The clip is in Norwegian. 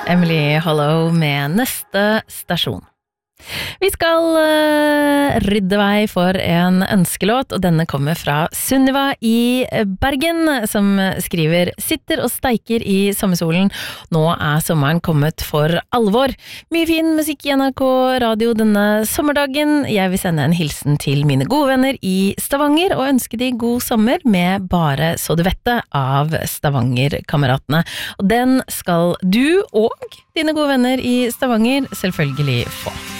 Emily Hollow med neste stasjon. Vi skal rydde vei for en ønskelåt, og denne kommer fra Sunniva i Bergen, som skriver: sitter og steiker i sommersolen. Nå sommeren kommet for alvor. Mye fin musikk i NRK Radio denne sommerdagen. Jeg vil sende en hilsen til mine gode venner i Stavanger, og ønske de god sommer med Bare så du vet det av Stavanger-kameratene. Og den skal du og dine gode venner i Stavanger selvfølgelig få.